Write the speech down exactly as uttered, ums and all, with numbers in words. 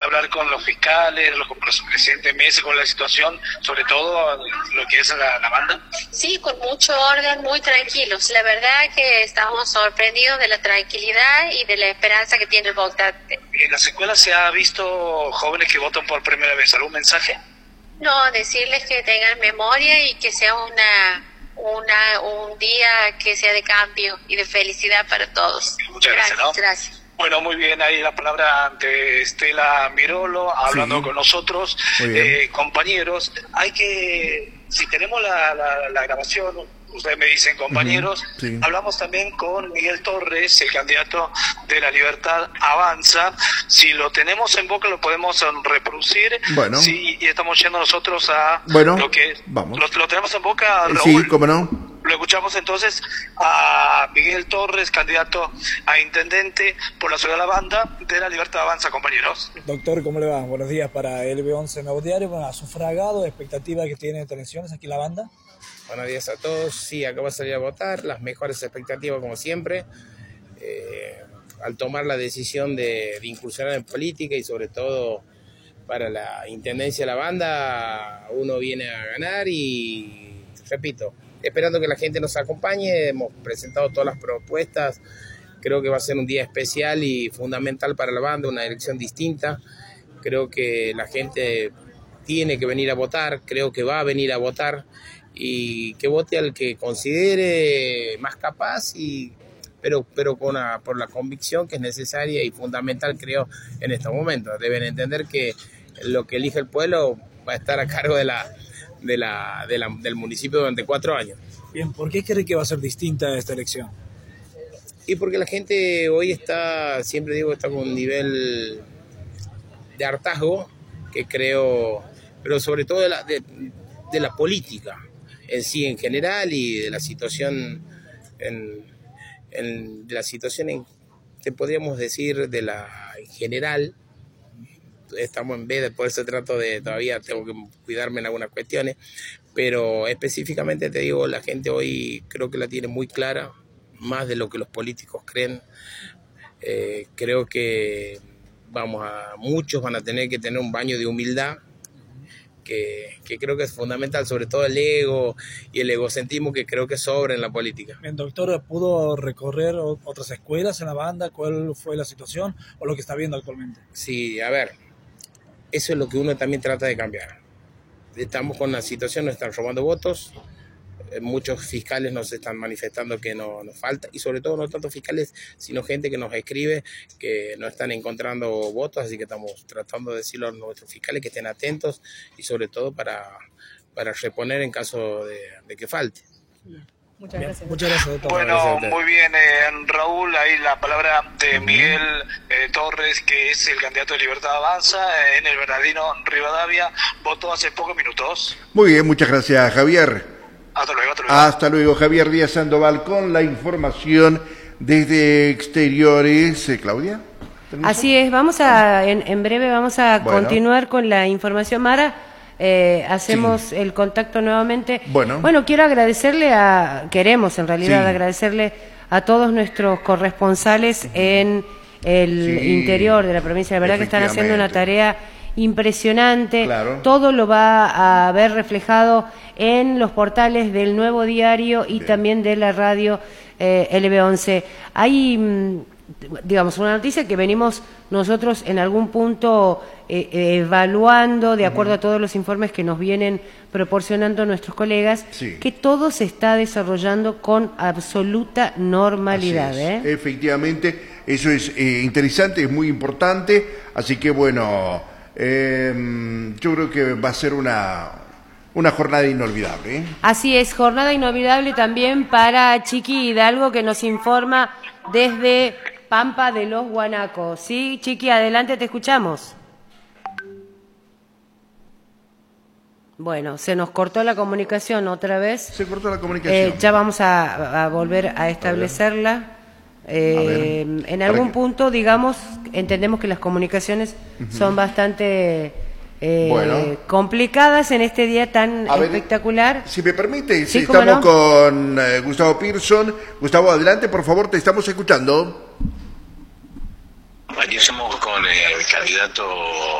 hablar con los fiscales, los, con los presidentes Mesa, con la situación, sobre todo lo que es la, la banda? Sí, con mucho orden, muy tranquilos. La verdad que estamos sorprendidos de la tranquilidad y de la esperanza que tiene el votante. ¿En las escuelas se ha visto jóvenes que votan por primera vez? ¿Algún mensaje? No, decirles que tengan memoria y que sea una... Una, un día que sea de cambio y de felicidad para todos. Muchas gracias, gracias, ¿no? gracias. Bueno, muy bien, ahí la palabra ante Estela Mirolo, hablando sí. con nosotros. Eh, compañeros, hay que, si tenemos la, la, la grabación, ustedes me dicen, compañeros, uh-huh. sí. hablamos también con Miguel Torres, el candidato de La Libertad Avanza. Si lo tenemos en boca, lo podemos reproducir. Bueno. Sí, y estamos yendo nosotros a bueno, lo que... Vamos. Lo, lo tenemos en boca, Raúl. Sí, cómo no. Lo escuchamos entonces a Miguel Torres, candidato a intendente por la ciudad de La Banda de La Libertad Avanza, compañeros. Doctor, ¿cómo le va? Buenos días para L B once Nuevo Diario. Bueno, a sufragado, expectativa que tiene de elecciones aquí en La Banda. Buenos días a todos. Sí, acabo de salir a votar, las mejores expectativas como siempre. Eh, al tomar la decisión de, de incursionar en política y sobre todo para la intendencia de La Banda, uno viene a ganar y, repito, esperando que la gente nos acompañe. Hemos presentado todas las propuestas. Creo que va a ser un día especial y fundamental para La Banda, una elección distinta. Creo que la gente tiene que venir a votar, creo que va a venir a votar y que vote al que considere más capaz, y, pero, pero con una, por la convicción que es necesaria y fundamental, creo, en estos momentos. Deben entender que lo que elige el pueblo va a estar a cargo de la... De la, de la, del municipio durante cuatro años. Bien, ¿por qué cree que va a ser distinta esta elección? Y porque la gente hoy está, siempre digo, está con un nivel de hartazgo, que creo, pero sobre todo de la, de, de la política en sí, en general, y de la situación, en, en, de la situación en, te podríamos decir, de la en general. Estamos en B, por eso trato de, todavía tengo que cuidarme en algunas cuestiones, pero específicamente te digo, la gente hoy creo que la tiene muy clara, más de lo que los políticos creen. Eh, creo que vamos a, muchos van a tener que tener un baño de humildad, que, que creo que es fundamental, sobre todo el ego y el egocentrismo que creo que sobra en la política. Bien, doctor, ¿pudo recorrer otras escuelas en La Banda? ¿Cuál fue la situación o lo que está viendo actualmente? Sí, a ver, eso es lo que uno también trata de cambiar. Estamos con una situación, nos están robando votos, muchos fiscales nos están manifestando que no, nos falta, y sobre todo no tanto fiscales, sino gente que nos escribe que no están encontrando votos, así que estamos tratando de decirlo a nuestros fiscales que estén atentos y sobre todo para, para reponer en caso de, de que falte. Muchas gracias. Muchas gracias, doctor. Bueno, gracias muy bien, eh, Raúl, ahí la palabra de Miguel eh, Torres, que es el candidato de Libertad Avanza eh, en el Bernardino Rivadavia, votó hace pocos minutos. Muy bien, muchas gracias, Javier. Hasta luego, hasta luego. Hasta luego, Javier Díaz Sandoval, con la información desde exteriores. Eh, Claudia. Así es, vamos a, en, en breve vamos a bueno. continuar con la información, Mara. Eh, hacemos sí. el contacto nuevamente. Bueno. bueno, quiero agradecerle a, queremos en realidad sí. agradecerle a todos nuestros corresponsales en el sí. interior de la provincia. La verdad que están haciendo una tarea impresionante. Claro. Todo lo va a ver reflejado en los portales del Nuevo Diario y Bien. también de la radio eh, L B once. Hay, digamos, una noticia que venimos nosotros en algún punto eh, eh, evaluando de acuerdo uh-huh. a todos los informes que nos vienen proporcionando nuestros colegas, sí. que todo se está desarrollando con absoluta normalidad. Así es. ¿eh? Efectivamente, eso es eh, interesante, es muy importante, así que bueno, eh, yo creo que va a ser una... Una jornada inolvidable. ¿eh? Así es, jornada inolvidable también para Chiqui Hidalgo, que nos informa desde Pampa de los Guanacos. Sí, Chiqui, adelante, te escuchamos. Bueno, se nos cortó la comunicación otra vez. Se cortó la comunicación. Eh, ya vamos a, a volver a establecerla. Eh, a en algún punto, digamos, entendemos que las comunicaciones uh-huh. son bastante... Eh, bueno. complicadas en este día tan a espectacular. Ver, si me permite, ¿Sí, si estamos no? con eh, Gustavo Pearson. Gustavo, adelante, por favor, te estamos escuchando. Aquí estamos con el candidato